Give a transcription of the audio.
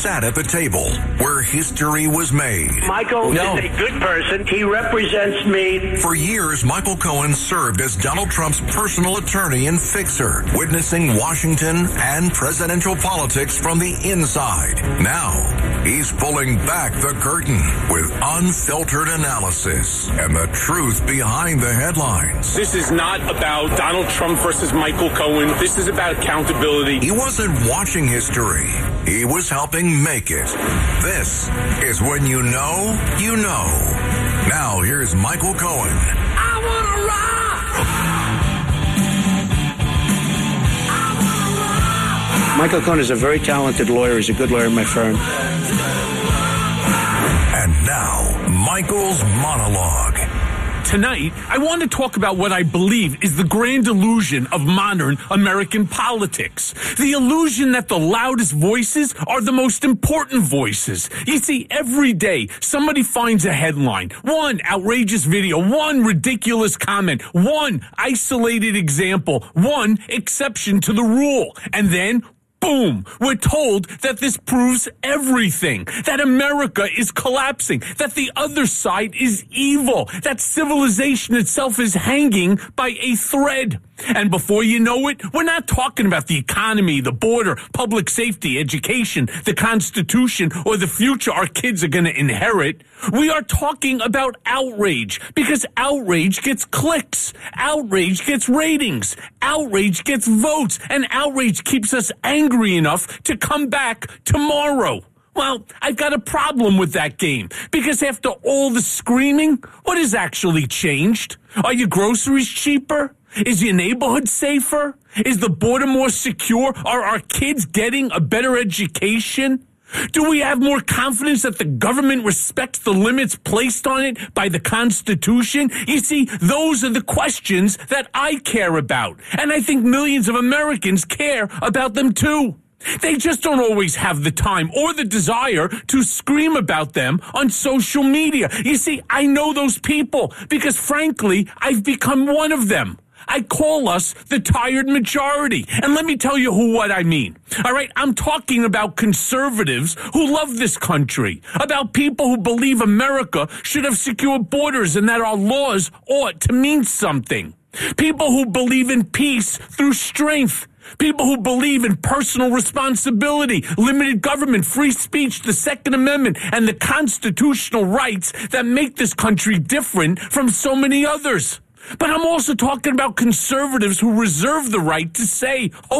sat at the table where history was made. Michael is a good person. He represents me. For years, Michael Cohen served as Donald Trump's personal attorney and fixer, witnessing Washington and presidential politics from the inside. Now, he's pulling back the curtain with unfiltered analysis and the truth behind the headlines. This is not about Donald Trump versus Michael Cohen. This is about accountability. He wasn't watching history. He was helping make it. This is when you know, you know. Now, here's Michael Cohen. I wanna rock! Michael Cohen is a very talented lawyer. He's a good lawyer in my firm. And now, Michael's monologue. Tonight, I want to talk about what I believe is the grand illusion of modern American politics. The illusion that the loudest voices are the most important voices. You see, every day, somebody finds a headline, one outrageous video, one ridiculous comment, one isolated example, one exception to the rule, and then boom, we're told that this proves everything, that America is collapsing, that the other side is evil, that civilization itself is hanging by a thread. And before you know it, we're not talking about the economy, the border, public safety, education, the Constitution, or the future our kids are going to inherit. We are talking about outrage, because outrage gets clicks, outrage gets ratings, outrage gets votes, and outrage keeps us angry enough to come back tomorrow. Well, I've got a problem with that game, because after all the screaming, what has actually changed? Are your groceries cheaper? Is your neighborhood safer? Is the border more secure? Are our kids getting a better education? Do we have more confidence that the government respects the limits placed on it by the Constitution? You see, those are the questions that I care about, and I think millions of Americans care about them too. They just don't always have the time or the desire to scream about them on social media. You see, I know those people because, frankly, I've become one of them. I call us the tired majority. And let me tell you what I mean. All right, I'm talking about conservatives who love this country, about people who believe America should have secure borders and that our laws ought to mean something. People who believe in peace through strength. People who believe in personal responsibility, limited government, free speech, the Second Amendment, and the constitutional rights that make this country different from so many others. But I'm also talking about conservatives who reserve the right to say,